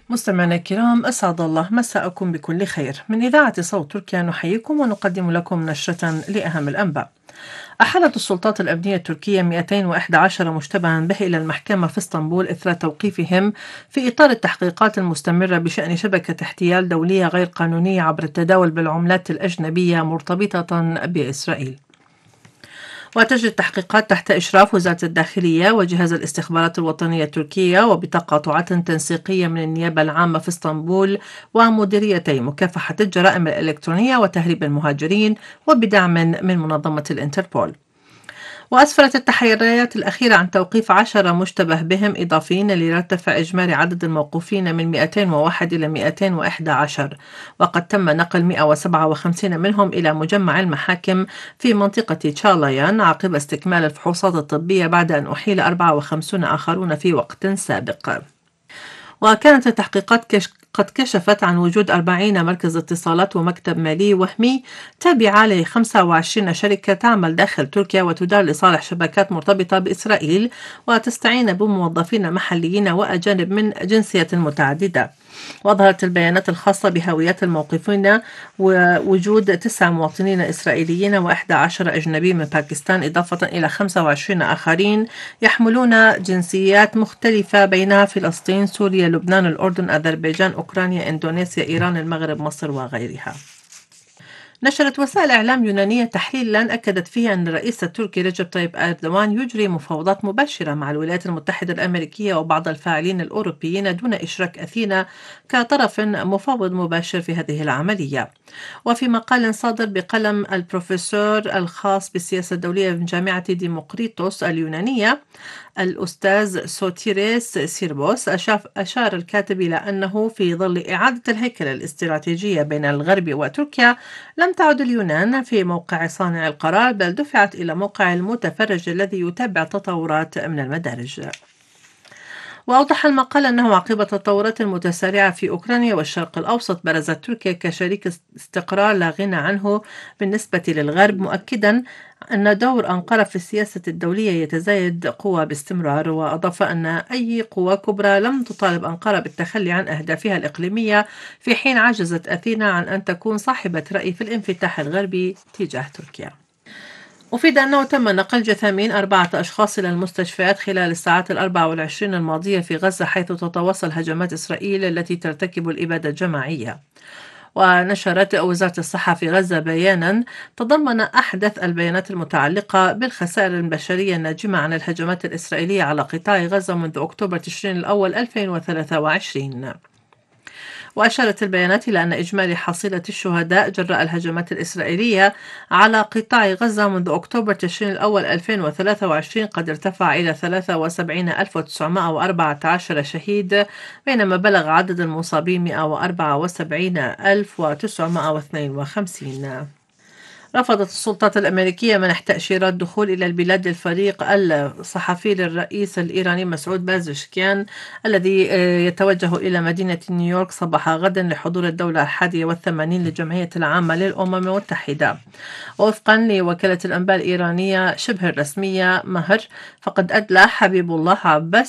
مستمعينا الكرام، أسعد الله مساءكم بكل خير. من إذاعة صوت تركيا نحييكم ونقدم لكم نشرة لأهم الأنباء. أحالت السلطات الأمنية التركية 211 مشتبها به إلى المحكمة في اسطنبول إثر توقيفهم في إطار التحقيقات المستمرة بشأن شبكة احتيال دولية غير قانونية عبر التداول بالعملات الأجنبية مرتبطة بإسرائيل. وتجري التحقيقات تحت إشراف وزارة الداخلية وجهاز الاستخبارات الوطنية التركية وبتقاطعات تنسيقية من النيابة العامة في اسطنبول ومديريتي مكافحة الجرائم الإلكترونية وتهريب المهاجرين وبدعم من منظمة الإنتربول. وأسفرت التحريات الأخيرة عن توقيف 10 مشتبه بهم إضافيين ليرتفع إجمالي عدد الموقوفين من 201 إلى 211، وقد تم نقل 157 منهم إلى مجمع المحاكم في منطقة تشالايان عقب استكمال الفحوصات الطبية بعد أن أحيل 54 آخرون في وقت سابق. وكانت التحقيقات قد كشفت عن وجود 40 مركز اتصالات ومكتب مالي وهمي تابعة ل 25 شركة تعمل داخل تركيا وتدار لصالح شبكات مرتبطة بإسرائيل وتستعين بموظفين محليين وأجانب من جنسية متعددة. وأظهرت البيانات الخاصة بهويات الموقوفين ووجود 9 مواطنين إسرائيليين و11 أجنبي من باكستان، إضافة إلى 25 آخرين يحملون جنسيات مختلفة بينها فلسطين، سوريا، لبنان، الأردن، أذربيجان، أوكرانيا، إندونيسيا، إيران، المغرب، مصر وغيرها. نشرت وسائل إعلام يونانية تحليلا أكدت فيه أن الرئيس التركي رجب طيب أردوغان يجري مفاوضات مباشرة مع الولايات المتحدة الأمريكية وبعض الفاعلين الأوروبيين دون إشراك أثينا كطرف مفاوض مباشر في هذه العملية. وفي مقال صادر بقلم البروفيسور الخاص بالسياسة الدولية من جامعة ديموقريطوس اليونانية الأستاذ سوتيريس سيربوس، أشار الكاتب إلى أنه في ظل إعادة الهيكلة الاستراتيجية بين الغرب وتركيا لم تعد اليونان في موقع صانع القرار، بل دفعت إلى موقع المتفرج الذي يتابع التطورات من المدارج. وأوضح المقال أنه عقب التطورات المتسارعة في أوكرانيا والشرق الأوسط برزت تركيا كشريك استقرار لا غنى عنه بالنسبة للغرب، مؤكدا أن دور أنقرة في السياسة الدولية يتزايد قوة باستمرار. وأضاف أن أي قوى كبرى لم تطالب أنقرة بالتخلي عن أهدافها الإقليمية، في حين عجزت أثينا عن أن تكون صاحبة رأي في الانفتاح الغربي تجاه تركيا. أفيد أنه تم نقل جثامين 4 أشخاص إلى المستشفيات خلال الساعات 24 الماضية في غزة، حيث تتواصل هجمات إسرائيل التي ترتكب الإبادة الجماعية. ونشرت وزارة الصحة في غزة بيانا تضمن أحدث البيانات المتعلقة بالخسائر البشرية الناجمة عن الهجمات الإسرائيلية على قطاع غزة منذ أكتوبر تشرين الأول 2023. وأشارت البيانات إلى أن إجمالي حصيلة الشهداء جراء الهجمات الإسرائيلية على قطاع غزة منذ أكتوبر تشرين الأول 2023 قد ارتفع إلى 73,914 شهيد، بينما بلغ عدد المصابين 174,952. رفضت السلطات الأمريكية منح تأشيرات دخول إلى البلاد للفريق الصحفي للرئيس الإيراني مسعود بازشكيان الذي يتوجه إلى مدينة نيويورك صباح غد لحضور الدولة 81 للجمعية العامة للأمم المتحدة. ووفقا لوكالة الأنباء الإيرانية شبه الرسمية مهر، فقد أدلى حبيب الله عباس